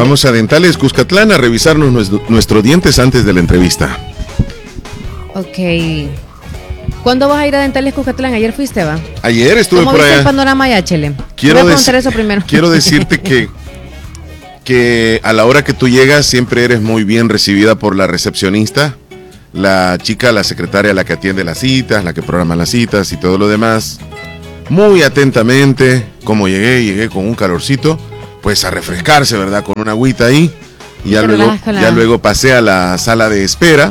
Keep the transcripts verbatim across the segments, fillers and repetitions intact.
Vamos a Dentales Cuscatlán a revisarnos nuestro, nuestros dientes antes de la entrevista. Ok. ¿Cuándo vas a ir a Dentales Cuscatlán? Ayer fuiste, ¿va? Ayer estuve por allá. ¿Cómo viste el panorama ya, Chele? Quiero Voy a preguntar dec- eso primero. Quiero decirte que, que a la hora que tú llegas siempre eres muy bien recibida por la recepcionista, la chica, la secretaria, la que atiende las citas, la que programa las citas y todo lo demás. Muy atentamente, como llegué, llegué con un calorcito, pues a refrescarse, ¿verdad? Con una agüita ahí. Y ya luego, ya luego pasé a la sala de espera.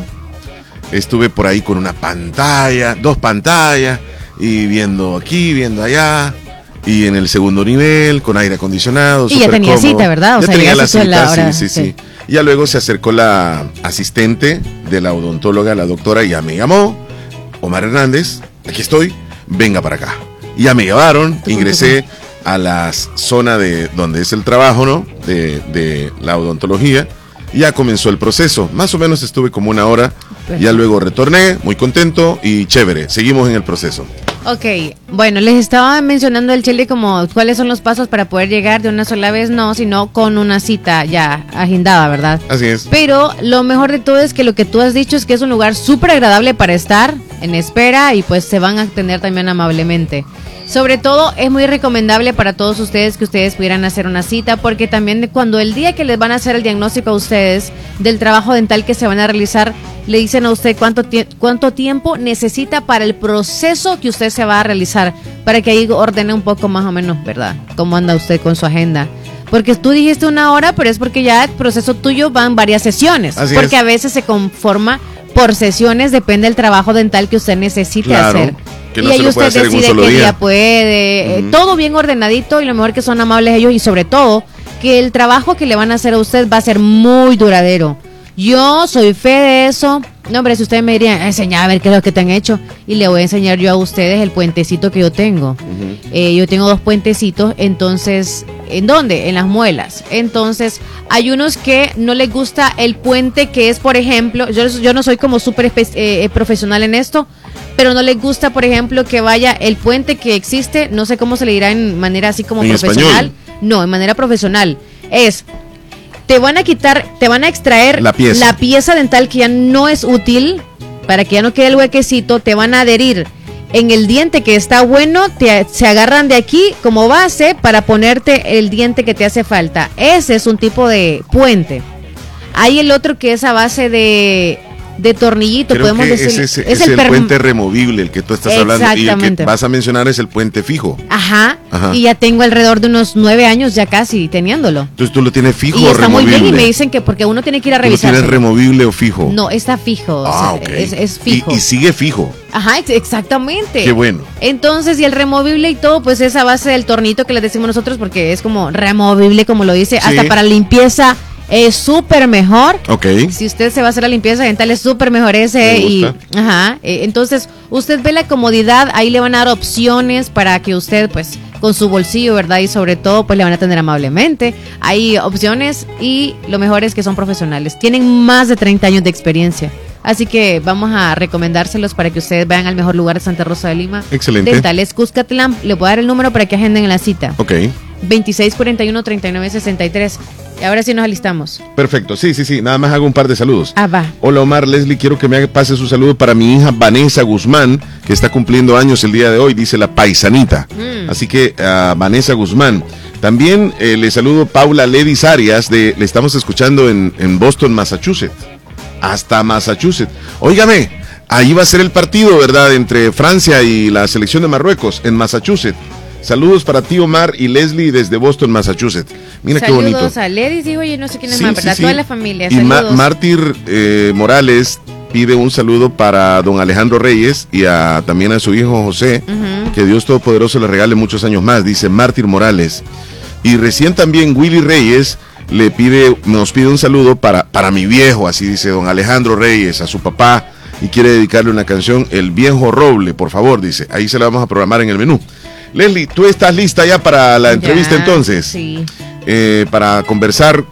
Estuve por ahí con una pantalla, dos pantallas, y viendo aquí, viendo allá. Y en el segundo nivel, con aire acondicionado. Y ya tenía cómodo. cita, ¿verdad? O ya sea, tenía la cita, la hora, sí, sí, sí, sí. Y ya luego se acercó la asistente de la odontóloga, la doctora, y ya me llamó. Omar Hernández, aquí estoy, venga para acá. Y ya me llevaron, ingresé a la zona de donde es el trabajo, ¿no? De, de la odontología. Y ya comenzó el proceso. Más o menos estuve como una hora. Ya luego retorné, muy contento y chévere. Seguimos en el proceso. Ok, bueno, les estaba mencionando el Chele como cuáles son los pasos para poder llegar de una sola vez, no, sino con una cita ya agendada, ¿verdad? Así es. Pero lo mejor de todo es que lo que tú has dicho es que es un lugar súper agradable para estar en espera y pues se van a atender también amablemente. Sobre todo es muy recomendable para todos ustedes que ustedes pudieran hacer una cita, porque también cuando el día que les van a hacer el diagnóstico a ustedes del trabajo dental que se van a realizar, le dicen a usted cuánto, tie- cuánto tiempo necesita para el proceso que usted se va a realizar, para que ahí ordene un poco más o menos, ¿verdad? Cómo anda usted con su agenda. Porque tú dijiste una hora, pero es porque ya el proceso tuyo va en varias sesiones. Así porque es. a veces se conforma por sesiones, depende del trabajo dental que usted necesite Claro, hacer. que no y se ahí lo puede usted hacer en un decide solo qué día. día puede, Ujú. eh, todo bien ordenadito, y lo mejor que son amables ellos, y sobre todo que el trabajo que le van a hacer a usted va a ser muy duradero. Yo soy fe de eso. No, hombre, si ustedes me dirían, enseñá a ver qué es lo que te han hecho, y le voy a enseñar yo a ustedes el puentecito que yo tengo. Uh-huh. Eh, yo tengo dos puentecitos, entonces, ¿en dónde? En las muelas. Entonces, hay unos que no les gusta el puente que es, por ejemplo, yo, yo no soy como súper espe- eh, profesional en esto, pero no les gusta, por ejemplo, que vaya el puente que existe, no sé cómo se le dirá en manera así como ¿En profesional. español? No, en manera profesional. Es, te van a quitar, te van a extraer La pieza. la pieza dental que ya no es útil, para que ya no quede el huequecito, te van a adherir en el diente que está bueno, te, se agarran de aquí como base para ponerte el diente que te hace falta. Ese es un tipo de puente. Hay el otro que es a base de, de tornillito, Creo podemos que decir. ese es, es es el, perm- puente removible, el que tú estás hablando. Y el que Exactamente. vas a mencionar es el puente fijo. Ajá, Ajá. y ya tengo alrededor de unos nueve años ya casi teniéndolo. Entonces tú lo tienes fijo Y o está muy removible. bien, y me dicen que porque uno tiene que ir a ¿Tú lo revisar. tienes removible o fijo? No, está fijo. o Ah, sea, ok. es, es fijo. Y, y sigue fijo. Ajá, ex- exactamente. Qué bueno. Entonces, y el removible y todo, pues es a base del tornito que le decimos nosotros, porque es como removible, como lo dice, Sí. hasta para limpieza es súper mejor. Ok. Si usted se va a hacer la limpieza dental, es súper mejor ese. Me Y, gusta. ajá, eh, entonces, usted ve la comodidad, ahí le van a dar opciones para que usted, pues, con su bolsillo, ¿verdad? Y sobre todo, pues le van a atender amablemente. Hay opciones, y lo mejor es que son profesionales. Tienen más de treinta años de experiencia. Así que vamos a recomendárselos para que ustedes vayan al mejor lugar de Santa Rosa de Lima. Excelente. Dentales Cuscatlán. Le voy a dar el número para que agenden la cita. Ok. veintiséis cuarenta y uno, treinta y nueve sesenta y tres. Y ahora sí nos alistamos. Perfecto. Sí, sí, sí. Nada más hago un par de saludos. Ah, va. Hola Omar, Leslie, quiero que me haga- pase su saludo para mi hija Vanessa Guzmán, que está cumpliendo años el día de hoy, dice la paisanita. Mm. Así que a Vanessa Guzmán. También eh, le saludo Paula Ledis Arias, de, le estamos escuchando en, en Boston, Massachusetts. Hasta Massachusetts. Óigame, ahí va a ser el partido, ¿verdad?, entre Francia y la selección de Marruecos, en Massachusetts. Saludos para ti, Omar, y Leslie desde Boston, Massachusetts. Mira qué bonito. Saludos a Ledis, digo, yo no sé quién es Sí, más, sí, ¿verdad? sí. Toda la familia. Y Ma- Saludos. Mártir eh, Morales pide un saludo para don Alejandro Reyes y a, también a su hijo José. Ujú. Que Dios Todopoderoso le regale muchos años más, dice Mártir Morales. Y recién también Willy Reyes le pide, nos pide un saludo para, para mi viejo, así dice don Alejandro Reyes, a su papá, y quiere dedicarle una canción, El Viejo Roble, por favor, dice. Ahí se la vamos a programar en el menú. Leslie, ¿tú estás lista ya para la entrevista Ya, entonces? Sí. Eh, para conversar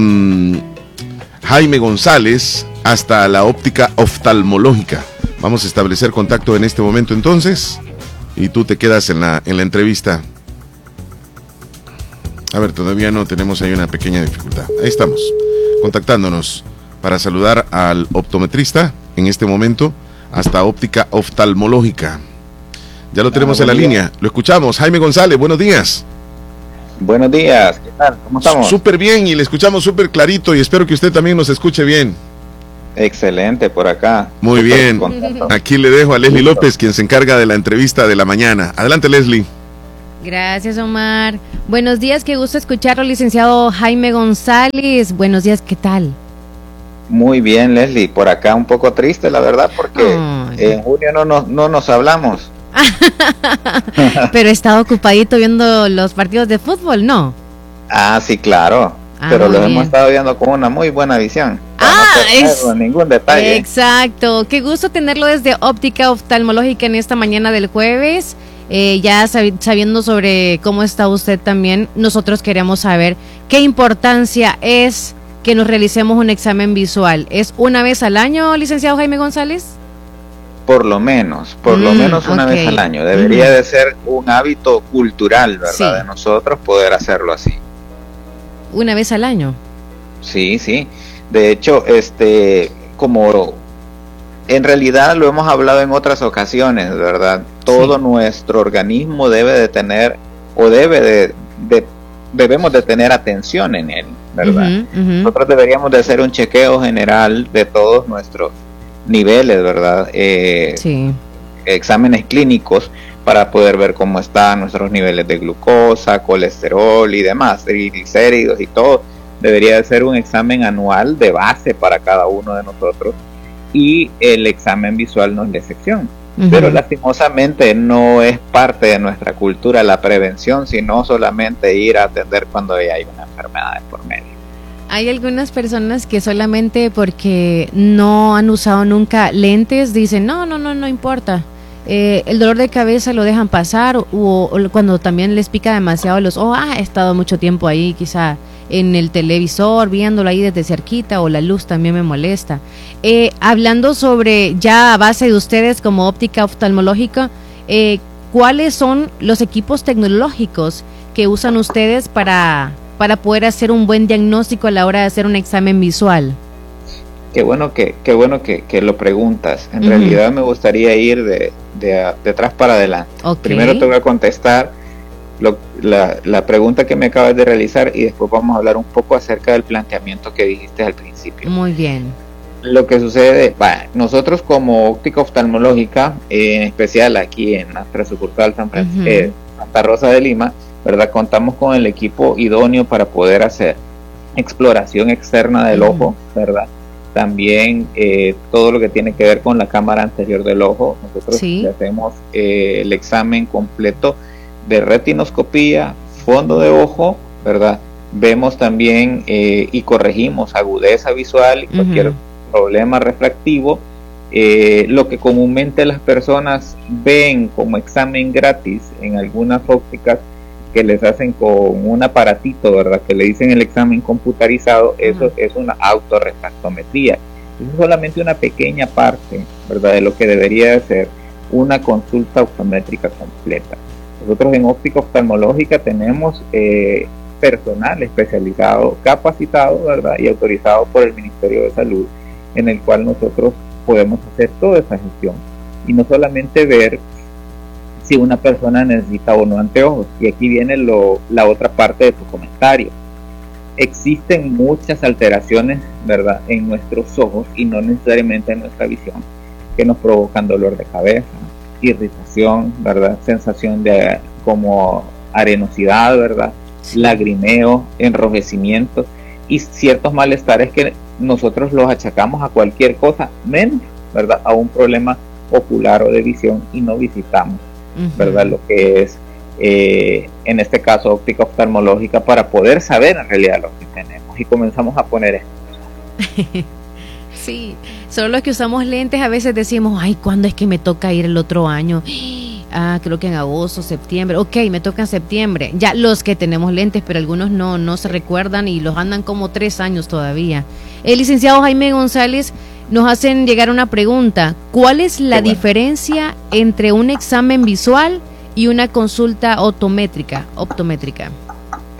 con Jaime González hasta la óptica oftalmológica. Vamos a establecer contacto en este momento entonces, y tú te quedas en la, en la entrevista. A ver, todavía no tenemos ahí una pequeña dificultad. Ahí estamos, contactándonos para saludar al optometrista en este momento, hasta óptica oftalmológica. Ya lo tenemos ah, en la día. línea. Lo escuchamos. Jaime González, buenos días. Buenos días, ¿qué tal? ¿Cómo estamos? Súper bien y le escuchamos súper clarito y espero que usted también nos escuche bien. Excelente, por acá. Muy Super bien. Contento. Aquí le dejo a Leslie López, quien se encarga de la entrevista de la mañana. Adelante, Leslie. Gracias, Omar. Buenos días, qué gusto escucharlo, licenciado Jaime González. Buenos días, ¿qué tal? Muy bien, Leslie. Por acá un poco triste, la verdad, porque oh, en junio no nos, no nos hablamos. Pero he estado ocupadito viendo los partidos de fútbol, ¿no? Ah, sí, claro. Ah, pero los bien. hemos estado viendo con una muy buena visión. Ah, no es ningún detalle. Exacto. Qué gusto tenerlo desde Óptica Oftalmológica en esta mañana del jueves. Eh, ya sab- sabiendo sobre cómo está usted también, nosotros queremos saber qué importancia es que nos realicemos un examen visual. ¿Es una vez al año, licenciado Jaime González? Por lo menos, por mm, lo menos una okay. vez al año. Debería mm. de ser un hábito cultural, ¿verdad? Sí. De nosotros poder hacerlo así. ¿Una vez al año? Sí, sí. De hecho, este, como en realidad lo hemos hablado en otras ocasiones, ¿verdad? Todo sí. nuestro organismo debe de tener, o debe de, de, debemos de tener atención en él, ¿verdad? Uh-huh, uh-huh. Nosotros deberíamos de hacer un chequeo general de todos nuestros niveles, ¿verdad? Eh, sí. Exámenes clínicos para poder ver cómo están nuestros niveles de glucosa, colesterol y demás, triglicéridos y todo. Debería de ser un examen anual de base para cada uno de nosotros y el examen visual no es la excepción. Uh-huh. Pero lastimosamente no es parte de nuestra cultura la prevención, sino solamente ir a atender cuando ya hay una enfermedad de por medio. Hay algunas personas que solamente porque no han usado nunca lentes dicen, no, no, no, no importa. Eh, el dolor de cabeza lo dejan pasar o, o cuando también les pica demasiado los ojos, ah, he estado mucho tiempo ahí quizá en el televisor viéndolo ahí desde cerquita o la luz también me molesta. Eh, hablando sobre ya a base de ustedes como óptica oftalmológica, eh, ¿cuáles son los equipos tecnológicos que usan ustedes para... para poder hacer un buen diagnóstico a la hora de hacer un examen visual? Qué bueno que, qué bueno que, que lo preguntas. En uh-huh. realidad me gustaría ir de, de, de atrás para adelante. Okay. Primero te voy a contestar lo, la, la pregunta que me acabas de realizar y después vamos a hablar un poco acerca del planteamiento que dijiste al principio. Muy bien. Lo que sucede, bah, nosotros como óptica oftalmológica, eh, en especial aquí en nuestra sucursal San Francisco, uh-huh. eh, Santa Rosa de Lima, ¿verdad? Contamos con el equipo idóneo para poder hacer exploración externa del uh-huh. ojo, ¿verdad? También eh, todo lo que tiene que ver con la cámara anterior del ojo. Nosotros sí. hacemos eh, el examen completo de retinoscopía, fondo de ojo, ¿verdad? Vemos también eh, y corregimos agudeza visual y cualquier uh-huh. problema refractivo. Eh, lo que comúnmente las personas ven como examen gratis en algunas ópticas que les hacen con un aparatito, ¿verdad? Que le dicen el examen computarizado, eso uh-huh. es una autorrefractometría. Eso es solamente una pequeña parte, ¿verdad? De lo que debería de ser una consulta optométrica completa. Nosotros en óptica oftalmológica tenemos eh, personal especializado, capacitado, ¿verdad? Y autorizado por el Ministerio de Salud, en el cual nosotros podemos hacer toda esa gestión y no solamente ver si una persona necesita o no anteojos. Y aquí viene lo, la otra parte de tu comentario. Existen muchas alteraciones, ¿verdad?, en nuestros ojos y no necesariamente en nuestra visión, que nos provocan dolor de cabeza, irritación, ¿verdad?, sensación de como arenosidad, ¿verdad?, lagrimeo, enrojecimiento y ciertos malestares que nosotros los achacamos a cualquier cosa menos, ¿verdad?, a un problema ocular o de visión y no visitamos, uh-huh. ¿verdad?, lo que es eh, en este caso óptica oftalmológica para poder saber en realidad lo que tenemos y comenzamos a poner esto. Sí, solo los que usamos lentes a veces decimos, ay, ¿cuándo es que me toca ir el otro año? Ah, creo que en agosto, septiembre. Ok, me toca en septiembre. Ya los que tenemos lentes, pero algunos no, no se recuerdan y los andan como tres años todavía. El licenciado Jaime González nos hacen llegar una pregunta. ¿Cuál es la bueno. diferencia entre un examen visual y una consulta optométrica? optométrica?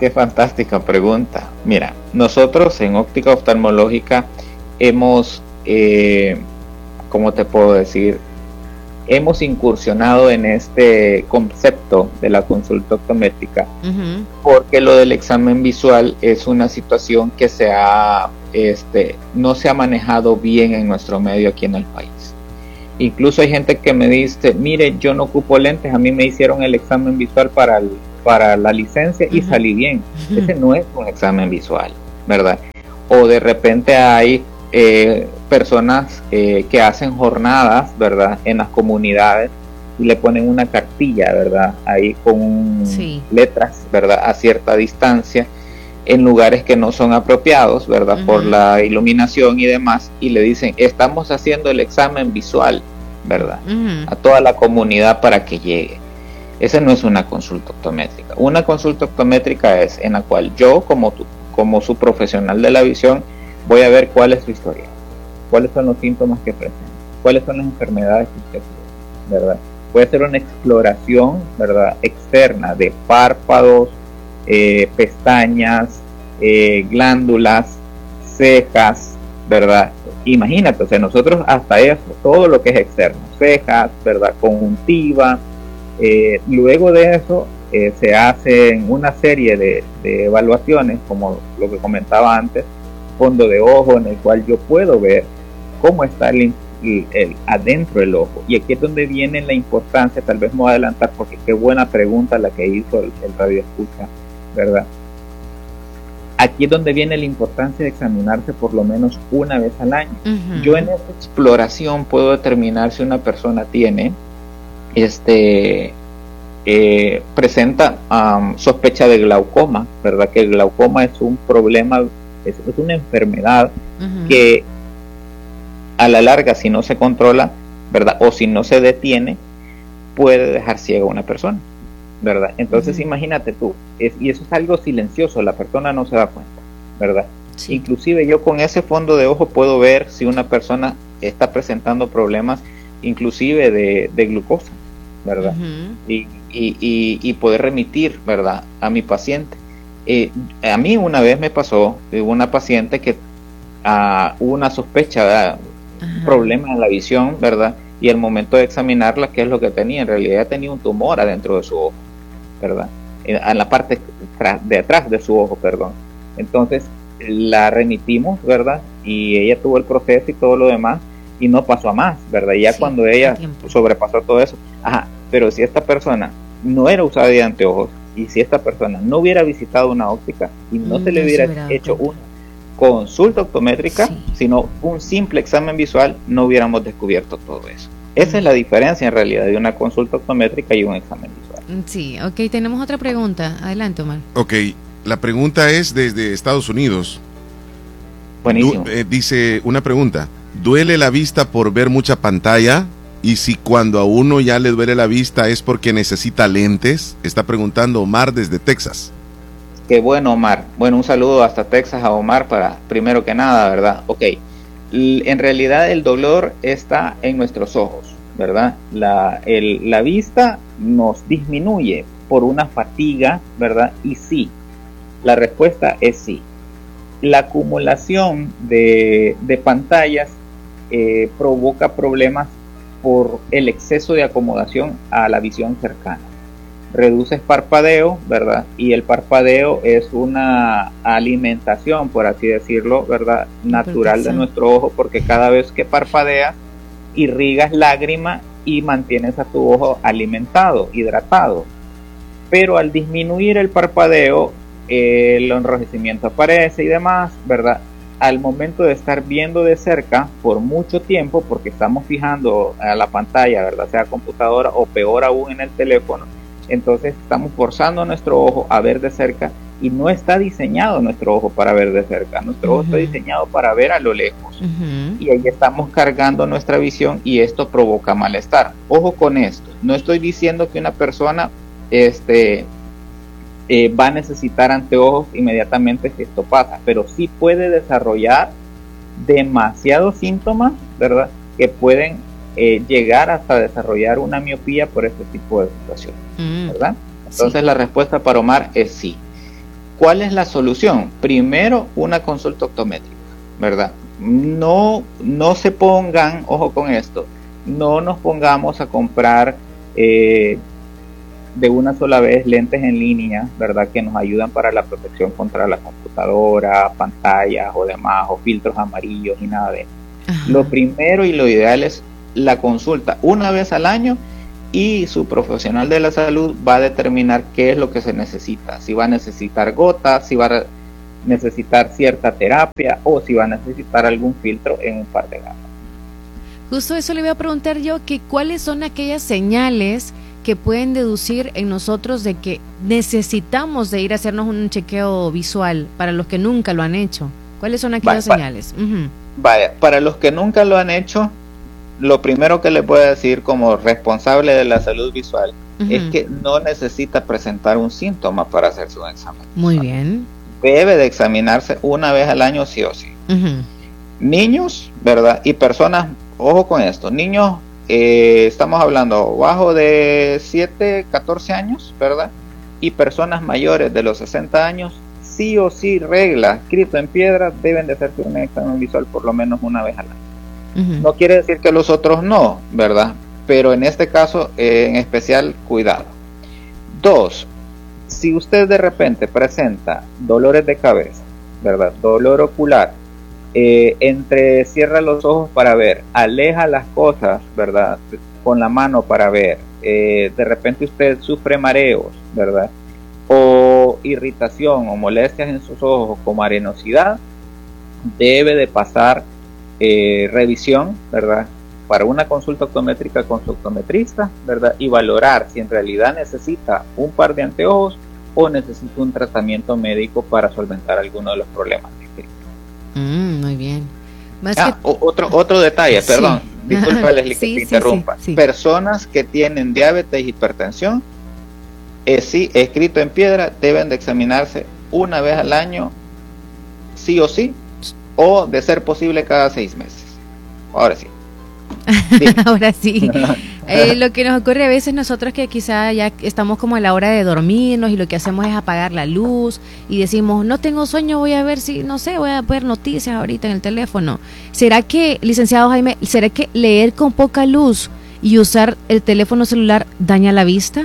Qué fantástica pregunta. Mira, nosotros en óptica oftalmológica hemos, eh, ¿cómo te puedo decir? Hemos incursionado en este concepto de la consulta optométrica, uh-huh. porque lo del examen visual es una situación que se ha, este, no se ha manejado bien en nuestro medio aquí en el país. Incluso hay gente que me dice, mire, yo no ocupo lentes, a mí me hicieron el examen visual para, el, para la licencia y uh-huh. salí bien. Uh-huh. Ese no es un examen visual, ¿verdad? O de repente hay eh, personas eh, que hacen jornadas, ¿verdad?, en las comunidades y le ponen una cartilla, ¿verdad?, ahí con sí. letras, ¿verdad?, a cierta distancia, en lugares que no son apropiados, ¿verdad?, uh-huh. por la iluminación y demás, y le dicen, estamos haciendo el examen visual, ¿verdad?, uh-huh. a toda la comunidad para que llegue. Esa no es una consulta optométrica. Una consulta optométrica es en la cual yo, como, tu, como su profesional de la visión, voy a ver cuál es su historia, cuáles son los síntomas que presenta, cuáles son las enfermedades que usted tiene, ¿verdad? Puede ser una exploración, ¿verdad?, externa de párpados, eh, pestañas, eh, glándulas, cejas, ¿verdad? Imagínate, o sea, nosotros hasta eso, todo lo que es externo, cejas, ¿verdad?, conjuntiva, eh, luego de eso eh, se hacen una serie de, de evaluaciones, como lo que comentaba antes, fondo de ojo en el cual yo puedo ver cómo está el, el, el adentro del ojo, y aquí es donde viene la importancia, tal vez me voy a adelantar porque qué buena pregunta la que hizo el, el radio escucha, ¿verdad? Aquí es donde viene la importancia de examinarse por lo menos una vez al año. Uh-huh. Yo en esta exploración puedo determinar si una persona tiene este eh, presenta um, sospecha de glaucoma, ¿verdad? Que el glaucoma es un problema, es, es una enfermedad uh-huh. que a la larga, si no se controla, ¿verdad?, o si no se detiene, puede dejar ciega a una persona, ¿verdad? Entonces uh-huh. imagínate tú, es, y eso es algo silencioso, la persona no se da cuenta, ¿verdad? Sí. Inclusive yo con ese fondo de ojo puedo ver si una persona está presentando problemas inclusive de, de glucosa, ¿verdad? Uh-huh. y, y, y, y poder remitir, ¿verdad?, a mi paciente. Eh, a mí una vez me pasó de una paciente que uh, hubo una sospecha, ¿verdad?, uh-huh. problema en la visión, ¿verdad?, y al momento de examinarla, ¿qué es lo que tenía? En realidad tenía un tumor adentro de su ojo, ¿verdad?, en, en la parte de atrás de su ojo, perdón. Entonces la remitimos, ¿verdad?, y ella tuvo el proceso y todo lo demás, y no pasó a más, ¿verdad? Ya sí, cuando ella sobrepasó todo eso, ajá, pero si esta persona no era usuaria de anteojos, y si esta persona no hubiera visitado una óptica y no mm, se le hubiera no hecho una consulta optométrica, sí. sino un simple examen visual, no hubiéramos descubierto todo eso. Esa mm. es la diferencia en realidad de una consulta optométrica y un examen visual. Sí, ok, tenemos otra pregunta. Adelante, Omar. Ok, la pregunta es desde Estados Unidos. Buenísimo. Du- eh, dice una pregunta, ¿duele la vista por ver mucha pantalla? Y si cuando a uno ya le duele la vista es porque necesita lentes, está preguntando Omar desde Texas. Qué bueno, Omar. Bueno, un saludo hasta Texas a Omar para, primero que nada, ¿verdad? Ok, L- en realidad el dolor está en nuestros ojos, ¿verdad? La, el, la vista nos disminuye por una fatiga, ¿verdad? Y sí, la respuesta es sí. La acumulación de, de pantallas eh, provoca problemas por el exceso de acomodación a la visión cercana. Reduces parpadeo, ¿verdad? Y el parpadeo es una alimentación, por así decirlo, ¿verdad?, natural de nuestro ojo, porque cada vez que parpadeas, irrigas lágrima y mantienes a tu ojo alimentado, hidratado. Pero al disminuir el parpadeo, eh, el enrojecimiento aparece y demás, ¿verdad? Al momento de estar viendo de cerca por mucho tiempo, porque estamos fijando a la pantalla, ¿verdad?, sea computadora o peor aún en el teléfono, entonces estamos forzando nuestro ojo a ver de cerca y no está diseñado nuestro ojo para ver de cerca, nuestro uh-huh. ojo está diseñado para ver a lo lejos uh-huh. y ahí estamos cargando nuestra visión y esto provoca malestar. Ojo con esto, no estoy diciendo que una persona este Eh, va a necesitar anteojos inmediatamente si esto pasa, pero sí puede desarrollar demasiados síntomas, ¿verdad?, que pueden eh, llegar hasta desarrollar una miopía por este tipo de situaciones, mm, ¿verdad? Entonces sí. La respuesta para Omar es sí. ¿cuál es la solución? Primero, una consulta optométrica, ¿verdad? No, no se pongan, ojo con esto, no nos pongamos a comprar eh, de una sola vez lentes en línea, ¿verdad? Que nos ayudan para la protección contra la computadora, pantallas o demás, o filtros amarillos y nada de eso. Ajá. Lo primero y lo ideal es la consulta una vez al año, y su profesional de la salud va a determinar qué es lo que se necesita, si va a necesitar gotas, si va a necesitar cierta terapia o si va a necesitar algún filtro en un par de gafas. Justo eso le voy a preguntar yo, que cuáles son aquellas señales que pueden deducir en nosotros de que necesitamos de ir a hacernos un chequeo visual para los que nunca lo han hecho. ¿Cuáles son aquellas vaya, señales? Uh-huh. Vaya, para los que nunca lo han hecho, lo primero que les voy a decir como responsable de la salud visual uh-huh. es que no necesita presentar un síntoma para hacerse un examen. Muy bien. Debe de examinarse una vez al año sí o sí. Uh-huh. Niños, ¿verdad? Y personas, ojo con esto, niños, eh, estamos hablando bajo de siete, catorce años, ¿verdad? Y personas mayores de los sesenta años, sí o sí, regla, escrito en piedra, deben de hacerse un examen visual por lo menos una vez al año. Uh-huh. No quiere decir que los otros no, ¿verdad? Pero en este caso, eh, en especial, cuidado. Dos, si usted de repente presenta dolores de cabeza, ¿verdad? Dolor ocular, eh, entre cierra los ojos para ver, aleja las cosas, ¿verdad? Con la mano para ver, eh, de repente usted sufre mareos, ¿verdad? O irritación o molestias en sus ojos como arenosidad, debe de pasar Eh, revisión, ¿verdad? Para una consulta optométrica con su optometrista, ¿verdad? Y valorar si en realidad necesita un par de anteojos o necesita un tratamiento médico para solventar alguno de los problemas. Mm, muy bien. Más ah, que... otro, otro detalle, sí. Perdón, disculpa Leslie, sí, que te sí, interrumpa. Sí, sí. Personas que tienen diabetes e hipertensión, eh, sí, escrito en piedra, deben de examinarse una vez al año, sí o sí, o de ser posible cada seis meses. Ahora sí. sí. Ahora sí. Eh, lo que nos ocurre a veces nosotros que quizá ya estamos como a la hora de dormirnos y lo que hacemos es apagar la luz y decimos, no tengo sueño, voy a ver si, no sé, voy a ver noticias ahorita en el teléfono. ¿Será que, licenciado Jaime, será que leer con poca luz y usar el teléfono celular daña la vista?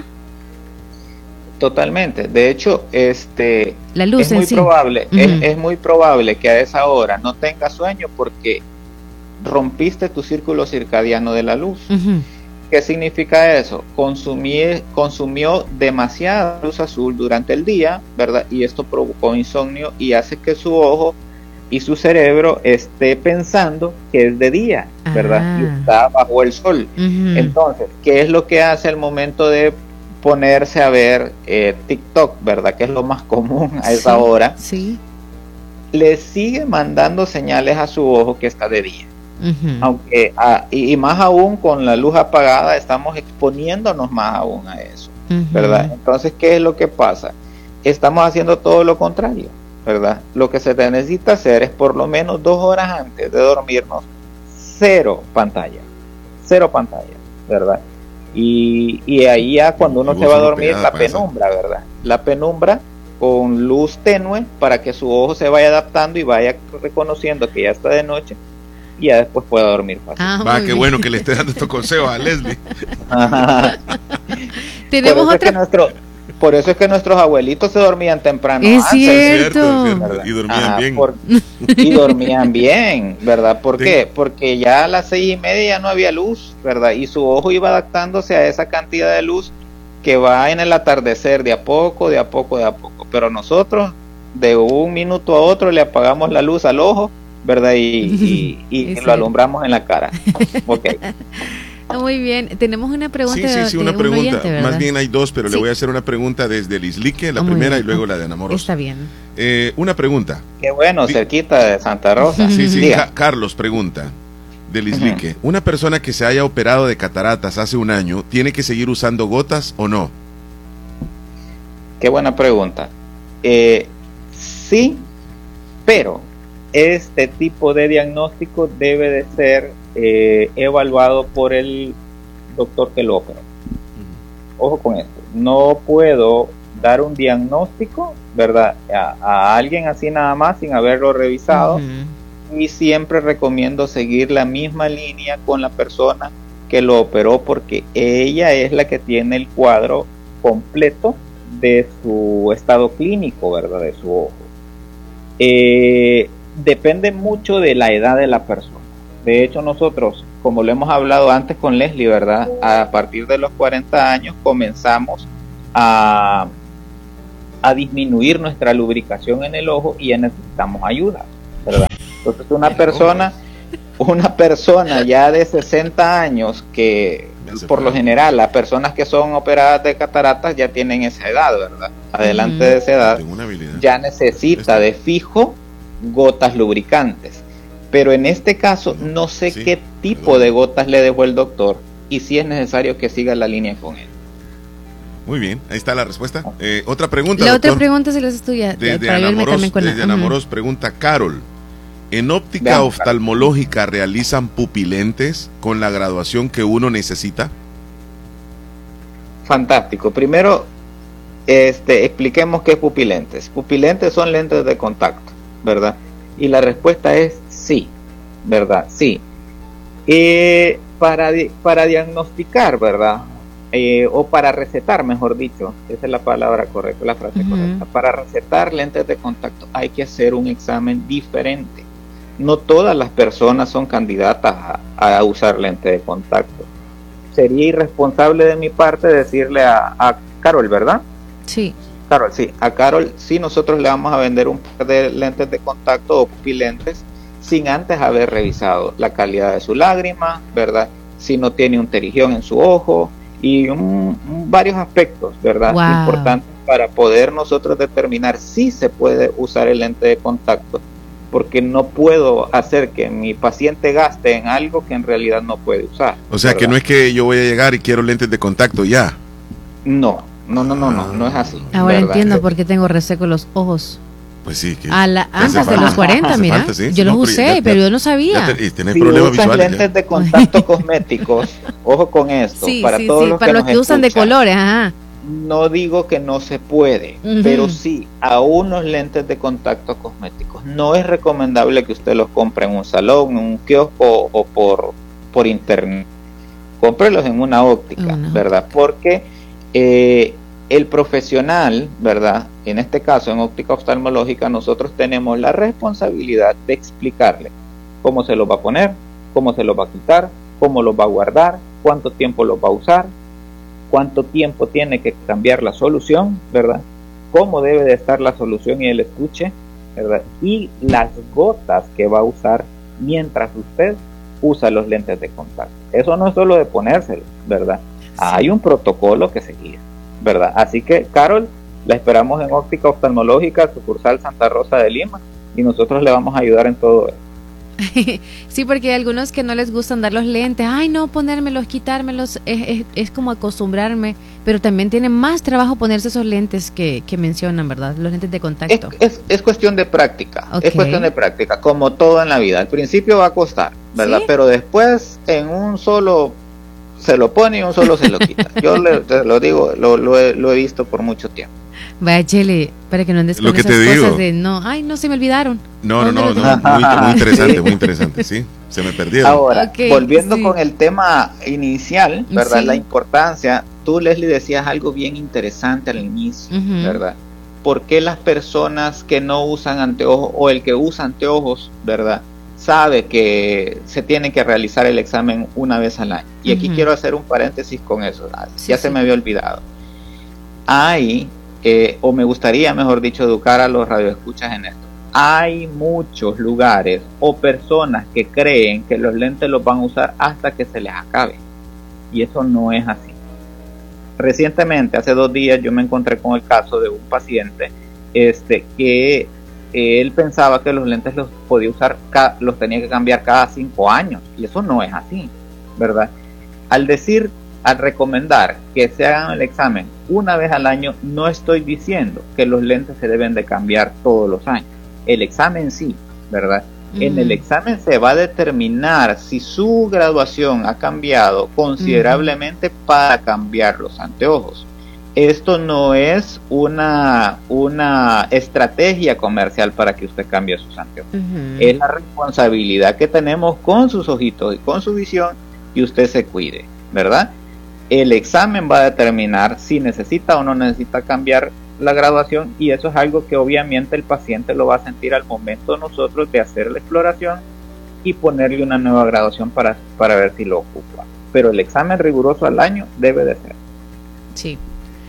Totalmente. De hecho, este la luz es muy sí. probable, uh-huh. es, es muy probable que a esa hora no tengas sueño porque rompiste tu círculo circadiano de la luz. Uh-huh. ¿Qué significa eso? Consumí, consumió demasiada luz azul durante el día, ¿verdad? Y esto provocó insomnio y hace que su ojo y su cerebro esté pensando que es de día, ¿verdad? Ah. Y está bajo el sol. Uh-huh. Entonces, ¿qué es lo que hace al momento de ponerse a ver eh, TikTok, ¿verdad? Que es lo más común a esa sí, hora. Sí. Le sigue mandando señales a su ojo que está de día. Uh-huh. Aunque ah, y, y más aún con la luz apagada estamos exponiéndonos más aún a eso, uh-huh. ¿verdad? Entonces, ¿qué es lo que pasa? Estamos haciendo todo lo contrario, ¿verdad? Lo que se necesita hacer es por lo menos dos horas antes de dormirnos, cero pantalla, cero pantalla, ¿verdad? Y, y ahí ya cuando uno se va a dormir, la penumbra, ¿verdad? La penumbra con luz tenue para que su ojo se vaya adaptando y vaya reconociendo que ya está de noche y ya después pueda dormir fácil. Ah, Va, qué bien. Bueno que le esté dando estos consejos a Leslie. Tenemos por, eso otra... es que nuestro, por eso es que nuestros abuelitos se dormían temprano. Es antes, cierto. Es cierto, y dormían Ajá, bien. Por, y dormían bien, ¿verdad? ¿Por sí. qué? Porque ya a las seis y media ya no había luz, ¿verdad? Y su ojo iba adaptándose a esa cantidad de luz que va en el atardecer de a poco, de a poco, de a poco. Pero nosotros de un minuto a otro le apagamos la luz al ojo, ¿verdad? Y, y, y lo alumbramos en la cara. Okay. Muy bien, tenemos una pregunta. Sí, sí, sí, una un pregunta. oyente, más bien hay dos, pero sí. le voy a hacer una pregunta desde el Islique, la oh, primera y luego la de Ana Moros. Está bien. Eh, una pregunta. Qué bueno, D- cerquita de Santa Rosa. Sí, sí, Ca- Carlos pregunta del Islique. Uh-huh. Una persona que se haya operado de cataratas hace un año, ¿tiene que seguir usando gotas o no? Qué buena pregunta. Eh, sí, pero este tipo de diagnóstico debe de ser eh, evaluado por el doctor que lo opera. Uh-huh. Ojo con esto, no puedo dar un diagnóstico, ¿verdad? A, a alguien así nada más sin haberlo revisado. Uh-huh. Y siempre recomiendo seguir la misma línea con la persona que lo operó, porque ella es la que tiene el cuadro completo de su estado clínico, ¿verdad? De su ojo. Eh, depende mucho de la edad de la persona. De hecho, nosotros, como lo hemos hablado antes con Leslie, ¿verdad? A partir de los cuarenta años comenzamos a, a disminuir nuestra lubricación en el ojo y ya necesitamos ayuda, ¿verdad? Entonces una persona, una persona ya de sesenta años, que por lo general las personas que son operadas de cataratas ya tienen esa edad, ¿verdad? Adelante de esa edad, ya necesita de fijo gotas lubricantes. Pero en este caso no sé sí, qué tipo de gotas le dejó el doctor y si es necesario que siga la línea con él. Muy bien, ahí está la respuesta. Eh, otra pregunta, La doctor. otra pregunta se la es tuya. De, de Ana Moros, con desde la... Ana Moros pregunta, Carol, ¿en óptica Vean, oftalmológica Carol. realizan pupilentes con la graduación que uno necesita? Fantástico. Primero, este, expliquemos qué es pupilentes. Pupilentes son lentes de contacto, ¿verdad? Y la respuesta es sí, ¿verdad? Sí. Eh, para, para diagnosticar, ¿verdad? Eh, o para recetar, mejor dicho, esa es la palabra correcta, la frase uh-huh. correcta. Para recetar lentes de contacto hay que hacer un examen diferente. No todas las personas son candidatas a, a usar lentes de contacto. Sería irresponsable de mi parte decirle a, a Carol, ¿verdad? Sí. Carol, sí, a Carol sí nosotros le vamos a vender un par de lentes de contacto o pupilentes sin antes haber revisado la calidad de su lágrima, ¿verdad? Si no tiene un terigión en su ojo y un, un, varios aspectos, ¿verdad? Wow. Importantes para poder nosotros determinar si se puede usar el lente de contacto, porque no puedo hacer que mi paciente gaste en algo que en realidad no puede usar. O sea, ¿verdad? Que no es que yo voy a llegar y quiero lentes de contacto ya. No. No, no, no, no, no es así. Ahora ¿verdad? Entiendo por qué tengo reseco los ojos. Pues sí. Que a la, antes de los cuarenta, mira. Falta, ¿sí? Yo no, los usé, pero, ya, pero yo no sabía. Te, y tienes si problemas usas visuales, lentes ya. de contacto cosméticos, ojo con esto. Sí, para sí, todos sí, los para que los que usan escuchan, de colores, ajá. No digo que no se puede, uh-huh. pero sí, a unos lentes de contacto cosméticos no es recomendable que usted los compre en un salón, en un kiosco o por, por internet. Cómprelos en una óptica, uh-huh. ¿verdad? Porque eh, el profesional, ¿verdad? En este caso, en óptica oftalmológica, nosotros tenemos la responsabilidad de explicarle cómo se los va a poner, cómo se los va a quitar, cómo los va a guardar, cuánto tiempo los va a usar, cuánto tiempo tiene que cambiar la solución, ¿verdad? Cómo debe de estar la solución y el estuche, ¿verdad? Y las gotas que va a usar mientras usted usa los lentes de contacto. Eso no es solo de ponérselos, ¿verdad? Sí. Hay un protocolo que seguir, ¿verdad? Así que, Carol, la esperamos en óptica oftalmológica, sucursal Santa Rosa de Lima, y nosotros le vamos a ayudar en todo eso. Sí, porque hay algunos que no les gustan dar los lentes. Ay, no, ponérmelos, quitármelos, es, es, es como acostumbrarme, pero también tiene más trabajo ponerse esos lentes que, que mencionan, ¿verdad? Los lentes de contacto. Es, es, es cuestión de práctica, okay. es cuestión de práctica, como todo en la vida. Al principio va a costar, ¿verdad? ¿Sí? Pero después en un solo se lo pone y un solo se lo quita. Yo le, te lo digo, lo, lo, he, lo he visto por mucho tiempo. Vaya, Chele, para que no andes con esas cosas de no, ay, no, se me olvidaron. No, no, no, no, no muy, muy interesante, muy interesante, sí, se me perdieron. Ahora, okay, volviendo sí. con el tema inicial, ¿verdad? Sí. La importancia, tú, Leslie, decías algo bien interesante al inicio, uh-huh. ¿verdad? ¿Por qué las personas que no usan anteojos o el que usa anteojos, ¿verdad? Sabe que se tiene que realizar el examen una vez al año. Y aquí uh-huh. quiero hacer un paréntesis con eso, sí, ya sí. se me había olvidado. Hay... Eh, o me gustaría, mejor dicho, educar a los radioescuchas en esto. Hay muchos lugares o personas que creen que los lentes los van a usar hasta que se les acabe, y eso no es así. Recientemente, hace dos días, yo me encontré con el caso de un paciente este, que eh, él pensaba que los lentes los podía usar, ca- los tenía que cambiar cada cinco años, y eso no es así, ¿verdad? Al decir Al recomendar que se hagan el examen una vez al año, no estoy diciendo que los lentes se deben de cambiar todos los años. El examen sí, ¿verdad? Mm. En el examen se va a determinar si su graduación ha cambiado considerablemente mm. para cambiar los anteojos. esto no es una, una estrategia comercial para que usted cambie sus anteojos. Uh-huh. Es la responsabilidad que tenemos con sus ojitos y con su visión, y usted se cuide, ¿verdad? El examen va a determinar si necesita o no necesita cambiar la graduación, y eso es algo que obviamente el paciente lo va a sentir al momento nosotros de hacer la exploración y ponerle una nueva graduación para, para ver si lo ocupa. Pero el examen riguroso al año debe de ser. Sí.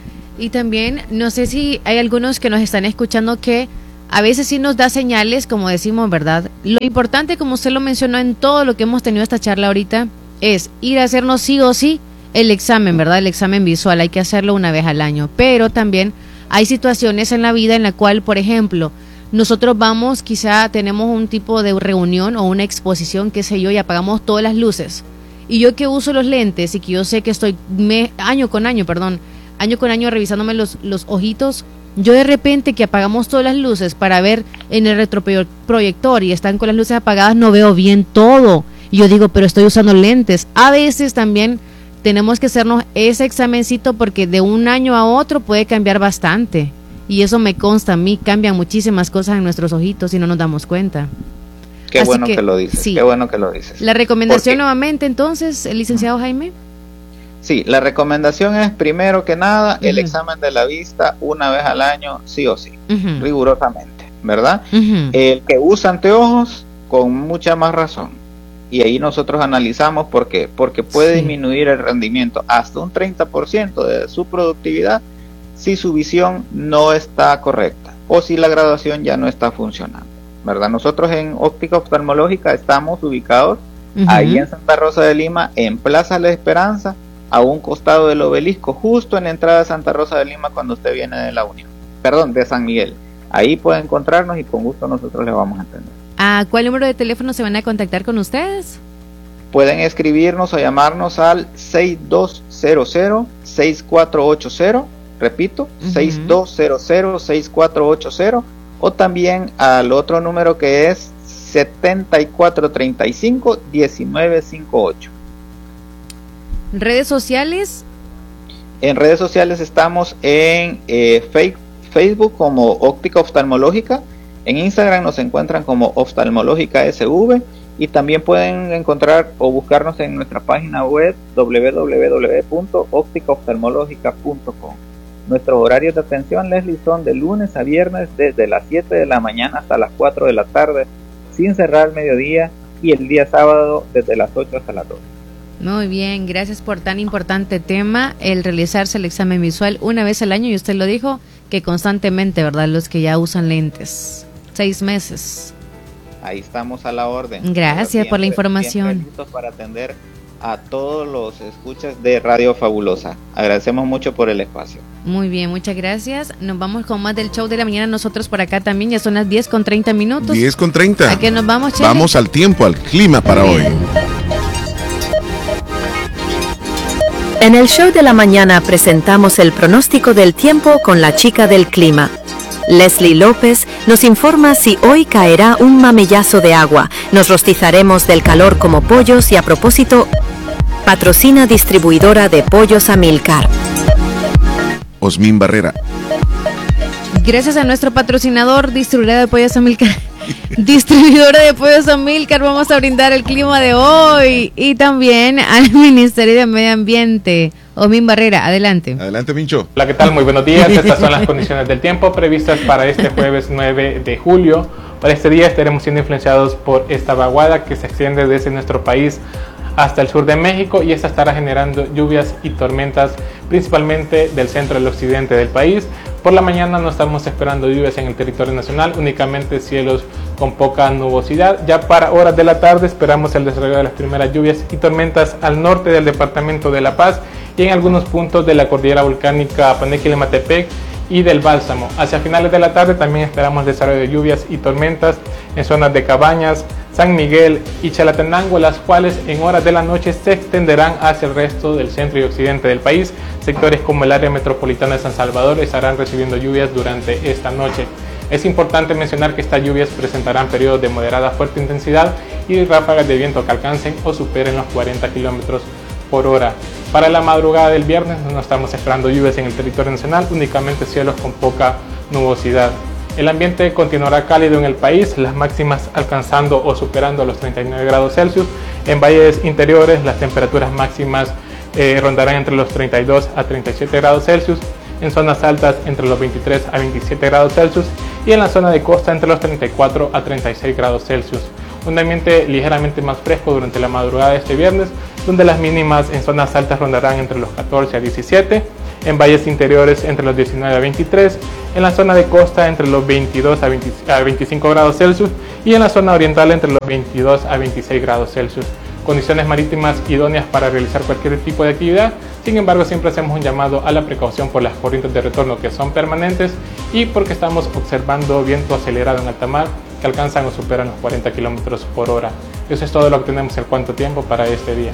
Y también, no sé si hay algunos que nos están escuchando que a veces sí nos da señales, como decimos, ¿verdad? Lo importante, como usted lo mencionó en todo lo que hemos tenido esta charla ahorita, es ir a hacernos sí o sí el examen, ¿verdad? El examen visual, hay que hacerlo una vez al año. Pero también hay situaciones en la vida en la cual, por ejemplo, nosotros vamos, quizá tenemos un tipo de reunión o una exposición, qué sé yo, y apagamos todas las luces. Y yo que uso los lentes y que yo sé que estoy me, año con año, perdón, año con año revisándome los, los ojitos, yo de repente que apagamos todas las luces para ver en el retroproyector y están con las luces apagadas, no veo bien todo. Y yo digo, pero estoy usando lentes. A veces también tenemos que hacernos ese examencito porque de un año a otro puede cambiar bastante. Y eso me consta a mí, cambian muchísimas cosas en nuestros ojitos y no nos damos cuenta. Qué Así bueno que, que lo dices, sí. Qué bueno que lo dices. La recomendación nuevamente entonces, el licenciado Jaime. Sí, la recomendación es primero que nada uh-huh. el examen de la vista una vez al año, sí o sí, uh-huh. rigurosamente, ¿verdad? Uh-huh. El que usa anteojos con mucha más razón. Y ahí nosotros analizamos por qué, porque puede sí. disminuir el rendimiento hasta un treinta por ciento de su productividad si su visión no está correcta o si la graduación ya no está funcionando, ¿verdad? Nosotros en óptica oftalmológica estamos ubicados uh-huh. ahí en Santa Rosa de Lima, en Plaza La Esperanza, a un costado del obelisco, justo en la entrada de Santa Rosa de Lima cuando usted viene de la Unión, perdón, de San Miguel. Ahí puede encontrarnos y con gusto nosotros le vamos a atender. ¿A cuál número de teléfono se van a contactar con ustedes? Pueden escribirnos o llamarnos al seis dos cero cero, seis cuatro ocho cero, repito, uh-huh. seis dos cero cero, seis cuatro ocho cero, o también al otro número que es setenta y cuatro treinta y cinco, diecinueve cincuenta y ocho. ¿Redes sociales? En redes sociales estamos en eh, Facebook como Óptica Oftalmológica, en Instagram nos encuentran como Oftalmológica S V, y también pueden encontrar o buscarnos en nuestra página web doble u doble u doble u punto óptica oftalmológica punto com. Nuestros horarios de atención, Leslie, son de lunes a viernes desde las siete de la mañana hasta las cuatro de la tarde, sin cerrar al mediodía, y el día sábado desde las ocho hasta las dos. Muy bien, gracias por tan importante tema, el realizarse el examen visual una vez al año, y usted lo dijo, que constantemente, ¿verdad? Los que ya usan lentes, seis meses. Ahí estamos a la orden. Gracias siempre, por la información. Listos para atender a todos los escuchas de Radio Fabulosa. Agradecemos mucho por el espacio. Muy bien, muchas gracias. Nos vamos con más del show de la mañana nosotros por acá también. Ya son las diez con treinta minutos. diez con treinta. ¿A qué nos vamos, Chely? Vamos al tiempo, al clima para hoy. En el show de la mañana presentamos el pronóstico del tiempo con la chica del clima. Leslie López nos informa si hoy caerá un mamellazo de agua, nos rostizaremos del calor como pollos y a propósito, patrocina distribuidora de pollos Amilcar. Osmin Barrera. Gracias a nuestro patrocinador, distribuidora de pollos Amilcar. Distribuidora de pollos Amilcar, vamos a brindar el clima de hoy y también al Ministerio de Medio Ambiente. Osmin Barrera, adelante. Adelante, Mincho. Hola, ¿qué tal? Muy buenos días. Estas son las condiciones del tiempo previstas para este jueves nueve de julio. Para este día estaremos siendo influenciados por esta vaguada que se extiende desde nuestro país hasta el sur de México, y esta estará generando lluvias y tormentas principalmente del centro y el occidente del país. Por la mañana no estamos esperando lluvias en el territorio nacional, únicamente cielos con poca nubosidad. Ya para horas de la tarde esperamos el desarrollo de las primeras lluvias y tormentas al norte del departamento de La Paz y en algunos puntos de la cordillera volcánica Panequil-Ematepec y del Bálsamo. Hacia finales de la tarde también esperamos desarrollo de lluvias y tormentas en zonas de Cabañas, San Miguel y Chalatenango, las cuales en horas de la noche se extenderán hacia el resto del centro y occidente del país. Sectores como el área metropolitana de San Salvador estarán recibiendo lluvias durante esta noche. Es importante mencionar que estas lluvias presentarán periodos de moderada a fuerte intensidad y ráfagas de viento que alcancen o superen los cuarenta kilómetros por hora. Para la madrugada del viernes no estamos esperando lluvias en el territorio nacional, únicamente cielos con poca nubosidad. El ambiente continuará cálido en el país, las máximas alcanzando o superando los treinta y nueve grados Celsius. En valles interiores las temperaturas máximas eh, rondarán entre los treinta y dos a treinta y siete grados Celsius. En zonas altas entre los veintitrés a veintisiete grados Celsius y en la zona de costa entre los treinta y cuatro a treinta y seis grados Celsius. Un ambiente ligeramente más fresco durante la madrugada de este viernes, donde las mínimas en zonas altas rondarán entre los catorce a diecisiete, en valles interiores entre los diecinueve a veintitrés, en la zona de costa entre los veintidós a veinticinco grados Celsius y en la zona oriental entre los veintidós a veintiséis grados Celsius. Condiciones marítimas idóneas para realizar cualquier tipo de actividad. Sin embargo, siempre hacemos un llamado a la precaución por las corrientes de retorno que son permanentes y porque estamos observando viento acelerado en alta mar que alcanzan o superan los cuarenta kilómetros por hora. Eso es todo lo que tenemos en cuanto tiempo para este día.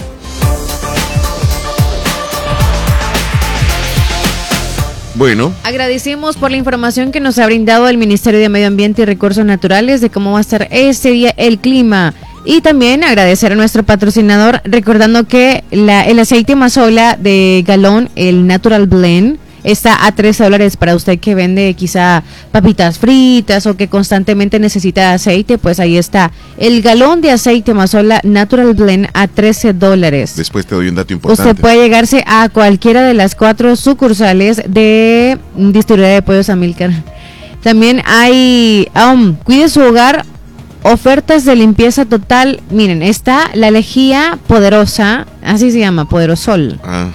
Bueno. Agradecemos por la información que nos ha brindado el Ministerio de Medio Ambiente y Recursos Naturales de cómo va a estar este día el clima. Y también agradecer a nuestro patrocinador, recordando que la, el aceite Mazola de galón, el Natural Blend, está a trece dólares para usted que vende quizá papitas fritas o que constantemente necesita aceite, pues ahí está. El galón de aceite Mazola Natural Blend a trece dólares. Después te doy un dato importante. Usted puede llegarse a cualquiera de las cuatro sucursales de Distribuidora de Pollos Amílcar. También hay, um, cuide su hogar, ofertas de limpieza total. Miren, está la lejía poderosa, así se llama, Poderosol. Ah.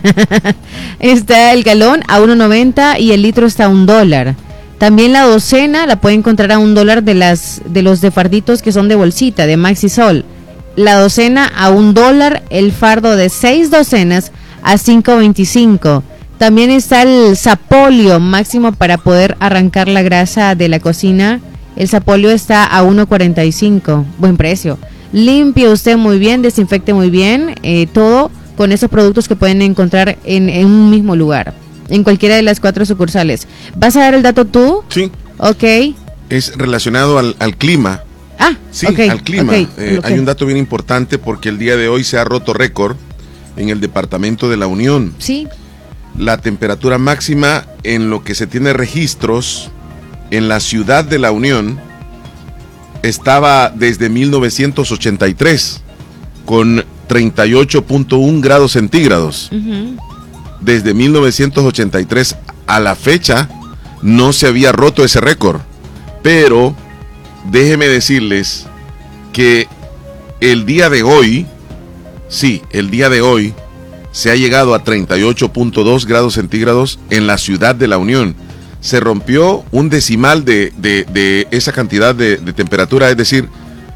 Está el galón a uno noventa y el litro está a un dólar. También la docena la puede encontrar a un dólar de las de los de farditos que son de bolsita, de Maxisol. La docena a un dólar, el fardo de seis docenas a cinco veinticinco. También está el sapolio máximo para poder arrancar la grasa de la cocina. El sapolio está a uno cuarenta y cinco, buen precio. Limpie usted muy bien, desinfecte muy bien, eh, todo con esos productos que pueden encontrar en, en un mismo lugar, en cualquiera de las cuatro sucursales. ¿Vas a dar el dato tú? Sí. Ok. Es relacionado al, al clima. Ah, sí, okay, al clima. Okay, eh, okay. Hay un dato bien importante porque el día de hoy se ha roto récord en el departamento de La Unión. Sí. La temperatura máxima en lo que se tiene registros en la ciudad de La Unión estaba desde mil novecientos ochenta y tres con treinta y ocho punto uno grados centígrados. Uh-huh. Desde mil novecientos ochenta y tres a la fecha no se había roto ese récord. Pero déjeme decirles que el día de hoy, sí, el día de hoy se ha llegado a treinta y ocho punto dos grados centígrados en la ciudad de La Unión. Se rompió un decimal de, de, de esa cantidad de, de temperatura, es decir,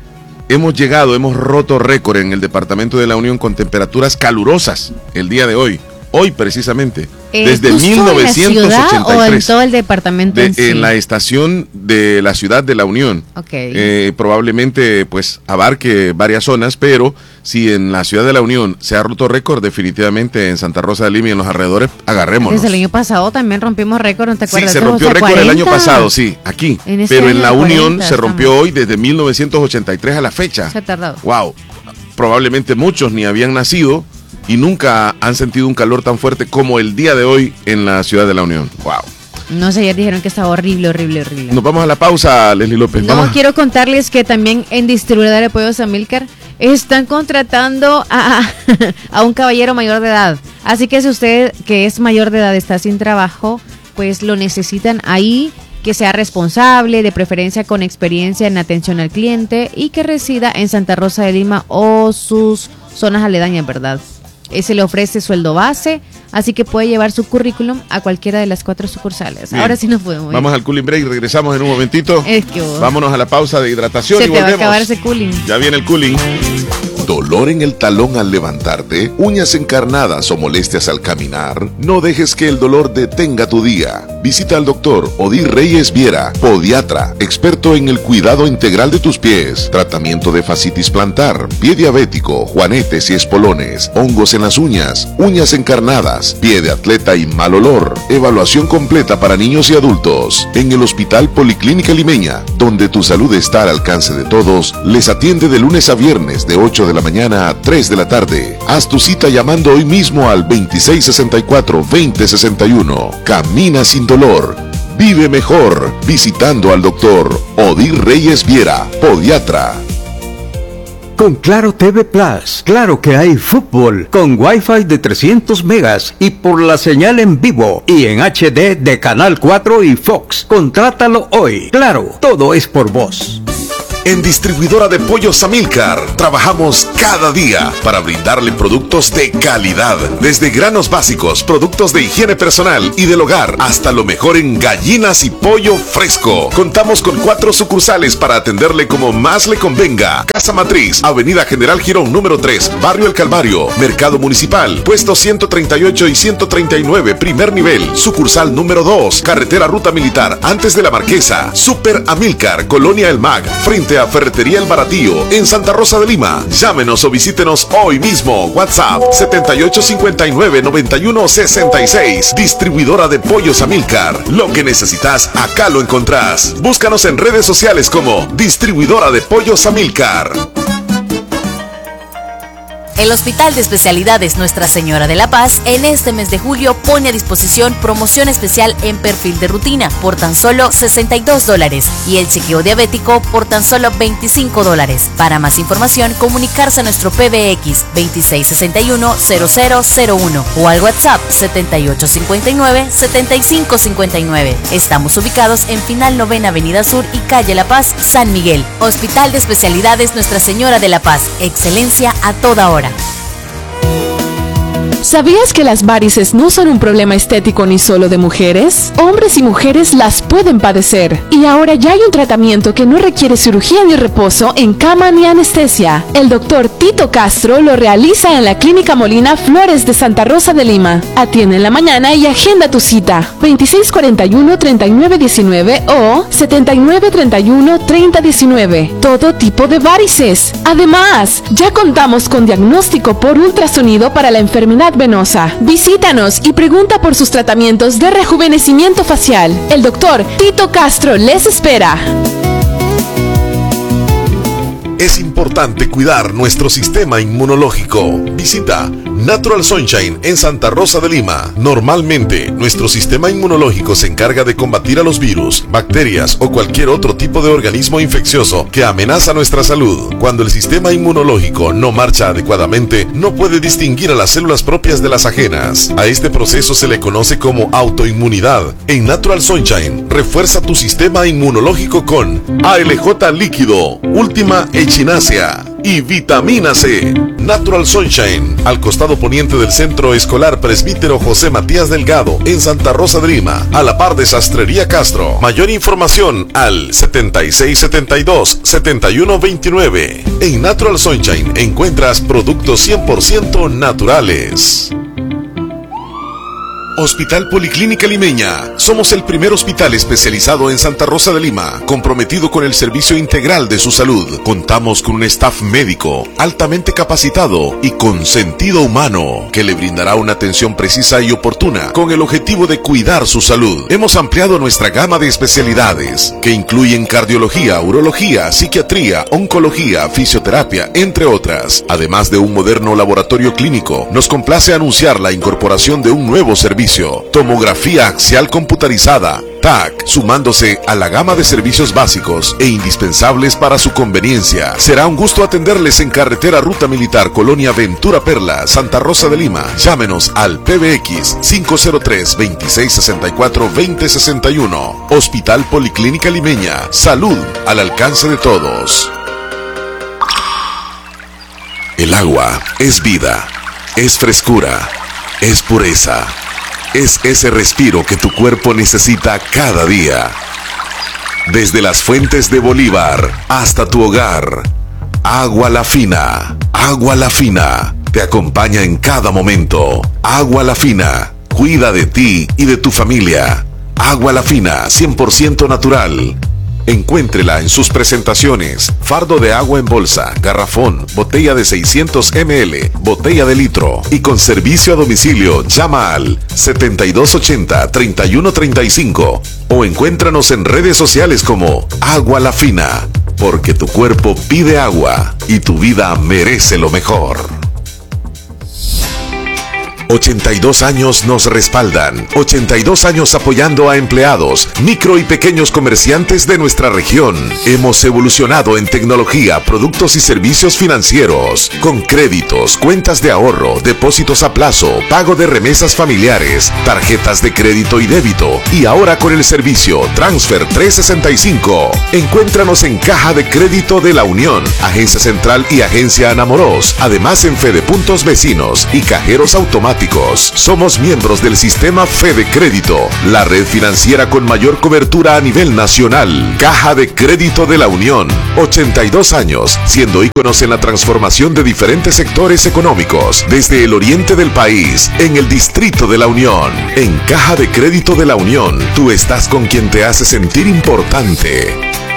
hemos llegado, hemos roto récord en el departamento de La Unión con temperaturas calurosas el día de hoy, hoy precisamente, eh, desde mil novecientos ochenta y tres. ¿En la ciudad o en todo el departamento de, en sí? En la estación de la ciudad de La Unión. Okay. Eh, probablemente pues abarque varias zonas, pero si en la ciudad de La Unión se ha roto récord, definitivamente en Santa Rosa de Lima y en los alrededores, agarrémonos. Desde el año pasado también rompimos récord, ¿no te acuerdas? Sí, se rompió o sea, récord cuarenta. el año pasado, sí, aquí. En este pero en La Unión cuarenta, se rompió estamos. hoy desde mil novecientos ochenta y tres a la fecha. Se ha tardado. Wow. Probablemente muchos ni habían nacido y nunca han sentido un calor tan fuerte como el día de hoy en la ciudad de La Unión. Wow. No sé, ayer dijeron que estaba horrible, horrible, horrible. Nos vamos a la pausa, Leslie López. No, vamos. quiero contarles que también en Distribuidora de Pollos Amílcar están contratando a, a un caballero mayor de edad. Así que si usted que es mayor de edad está sin trabajo, pues lo necesitan ahí, que sea responsable, de preferencia con experiencia en atención al cliente y que resida en Santa Rosa de Lima o sus zonas aledañas, ¿verdad? Eh, se le ofrece sueldo base, así que puede llevar su currículum a cualquiera de las cuatro sucursales. Bien. Ahora sí nos podemos ir. Vamos al cooling break, regresamos en un momentito. Es que vos. Vámonos a la pausa de hidratación Se y te volvemos. va a acabar ese cooling. Ya viene el cooling. ¿Dolor en el talón al levantarte? ¿Uñas encarnadas o molestias al caminar? No dejes que el dolor detenga tu día. Visita al doctor Odir Reyes Viera, podiatra, experto en el cuidado integral de tus pies, tratamiento de fascitis plantar, pie diabético, juanetes y espolones, hongos en las uñas, uñas encarnadas, pie de atleta y mal olor. Evaluación completa para niños y adultos. En el Hospital Policlínica Limeña, donde tu salud está al alcance de todos, les atiende de lunes a viernes de ocho de de la mañana a tres de la tarde. Haz tu cita llamando hoy mismo al veintiséis sesenta y cuatro, veinte sesenta y uno. Camina sin dolor. Vive mejor visitando al doctor Odir Reyes Viera, podiatra. Con Claro T V Plus, claro que hay fútbol, con Wi-Fi de trescientos megas y por la señal en vivo y en H D de Canal cuatro y Fox. Contrátalo hoy. Claro, todo es por vos. En Distribuidora de Pollos Amilcar trabajamos cada día para brindarle productos de calidad, desde granos básicos, productos de higiene personal y del hogar, hasta lo mejor en gallinas y pollo fresco. Contamos con cuatro sucursales para atenderle como más le convenga. Casa Matriz, Avenida General Girón número tres, Barrio El Calvario, Mercado Municipal, puestos ciento treinta y ocho y ciento treinta y nueve, primer nivel. Sucursal número dos, Carretera Ruta Militar, antes de la Marquesa. Super Amilcar, Colonia El Mag, frente a Ferretería El Baratillo, en Santa Rosa de Lima. Llámenos o visítenos hoy mismo. WhatsApp setenta y ocho cincuenta y nueve, noventa y uno sesenta y seis. Distribuidora de Pollos Amilcar. Lo que necesitas, acá lo encontrás. Búscanos en redes sociales como Distribuidora de Pollos Amilcar. El Hospital de Especialidades Nuestra Señora de la Paz en este mes de julio pone a disposición promoción especial en perfil de rutina por tan solo sesenta y dos dólares y el chequeo diabético por tan solo veinticinco dólares. Para más información, comunicarse a nuestro P B X veintiséis sesenta y uno, cero cero cero uno o al WhatsApp setenta y ocho cincuenta y nueve, setenta y cinco cincuenta y nueve. Estamos ubicados en Final Novena Avenida Sur y Calle La Paz, San Miguel. Hospital de Especialidades Nuestra Señora de la Paz. Excelencia a toda hora. ¿Sabías que las varices no son un problema estético ni solo de mujeres? Hombres y mujeres las pueden padecer. Y ahora ya hay un tratamiento que no requiere cirugía ni reposo en cama ni anestesia. El doctor Tito Castro lo realiza en la Clínica Molina Flores de Santa Rosa de Lima. Atiende en la mañana y agenda tu cita. veintiséis cuarenta y uno, treinta y nueve diecinueve o setenta y nueve treinta y uno, treinta diecinueve. Todo tipo de varices. Además, ya contamos con diagnóstico por ultrasonido para la enfermedad venosa. Visítanos y pregunta por sus tratamientos de rejuvenecimiento facial. El doctor Tito Castro les espera. Es importante cuidar nuestro sistema inmunológico. Visita Natural Sunshine en Santa Rosa de Lima. Normalmente, nuestro sistema inmunológico se encarga de combatir a los virus, bacterias o cualquier otro tipo de organismo infeccioso que amenaza nuestra salud. Cuando el sistema inmunológico no marcha adecuadamente, no puede distinguir a las células propias de las ajenas. A este proceso se le conoce como autoinmunidad. En Natural Sunshine, refuerza tu sistema inmunológico con A L J líquido, Última Echinacea y vitamina C. Natural Sunshine, al costado poniente del Centro Escolar Presbítero José Matías Delgado, en Santa Rosa de Lima, a la par de Sastrería Castro. Mayor información al setenta y seis setenta y dos, setenta y uno veintinueve. En Natural Sunshine encuentras productos cien por ciento naturales. Hospital Policlínica Limeña. Somos el primer hospital especializado en Santa Rosa de Lima, comprometido con el servicio integral de su salud. Contamos con un staff médico altamente capacitado y con sentido humano, que le brindará una atención precisa y oportuna con el objetivo de cuidar su salud. Hemos ampliado nuestra gama de especialidades, que incluyen cardiología, urología, psiquiatría, oncología, fisioterapia, entre otras. Además de un moderno laboratorio clínico, nos complace anunciar la incorporación de un nuevo servicio: tomografía axial computarizada, T A C, sumándose a la gama de servicios básicos e indispensables para su conveniencia. Será un gusto atenderles en Carretera Ruta Militar, Colonia Ventura Perla, Santa Rosa de Lima. Llámenos al P B X cinco cero tres, veintiséis sesenta y cuatro, veinte sesenta y uno. Hospital Policlínica Limeña. Salud al alcance de todos. El agua es vida, es frescura, es pureza. Es ese respiro que tu cuerpo necesita cada día. Desde las fuentes de Bolívar hasta tu hogar, Agua La Fina. Agua La Fina te acompaña en cada momento. Agua La Fina cuida de ti y de tu familia. Agua La Fina, cien por ciento natural. Encuéntrela en sus presentaciones: fardo de agua en bolsa, garrafón, botella de seiscientos mililitros, botella de litro, y con servicio a domicilio. Llama al setenta y dos ochenta, treinta y uno treinta y cinco o encuéntranos en redes sociales como Agua La Fina. porque tu cuerpo pide agua y tu vida merece lo mejor. ochenta y dos años nos respaldan. ochenta y dos años apoyando a empleados, micro y pequeños comerciantes de nuestra región. Hemos evolucionado en tecnología, productos y servicios financieros, con créditos, cuentas de ahorro, depósitos a plazo, pago de remesas familiares, tarjetas de crédito y débito, y ahora con el servicio Transfer trescientos sesenta y cinco. Encuéntranos en Caja de Crédito de la Unión, Agencia Central y Agencia Anamoros, además en Fede Puntos Vecinos y cajeros automáticos. Somos miembros del sistema Fede Crédito, la red financiera con mayor cobertura a nivel nacional. Caja de Crédito de la Unión, ochenta y dos años, siendo íconos en la transformación de diferentes sectores económicos, desde el oriente del país, en el Distrito de la Unión. En Caja de Crédito de la Unión, tú estás con quien te hace sentir importante.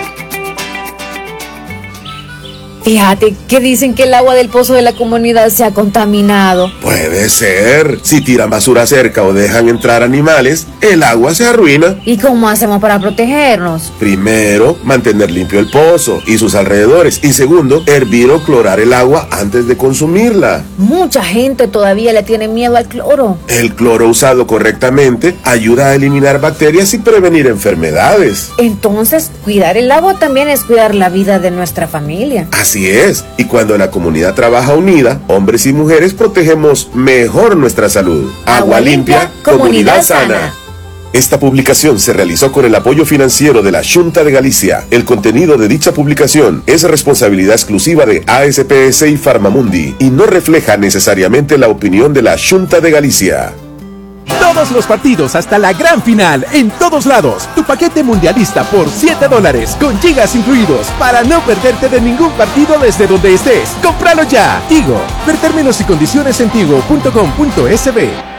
Fíjate que dicen que el agua del pozo de la comunidad se ha contaminado. Puede ser. Si tiran basura cerca o dejan entrar animales, el agua se arruina. ¿Y cómo hacemos para protegernos? Primero, mantener limpio el pozo y sus alrededores. Y segundo, hervir o clorar el agua antes de consumirla. Mucha gente todavía le tiene miedo al cloro. El cloro usado correctamente ayuda a eliminar bacterias y prevenir enfermedades. Entonces, cuidar el agua también es cuidar la vida de nuestra familia. Así Así es, y cuando la comunidad trabaja unida, hombres y mujeres protegemos mejor nuestra salud. Agua limpia, comunidad sana. Esta publicación se realizó con el apoyo financiero de la Xunta de Galicia. El contenido de dicha publicación es responsabilidad exclusiva de A S P S y Farmamundi y no refleja necesariamente la opinión de la Xunta de Galicia. Todos los partidos hasta la gran final, en todos lados. Tu paquete mundialista por siete dólares, con gigas incluidos, para no perderte de ningún partido desde donde estés. ¡Cómpralo ya! Tigo. Ver términos y condiciones en tigo punto com punto es be.